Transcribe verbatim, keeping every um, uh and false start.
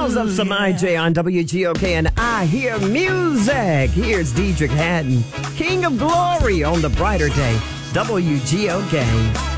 Styles of some I J on W G O K, and I hear music. Here's Diedrich Haddon, King of Glory on the brighter day, W G O K.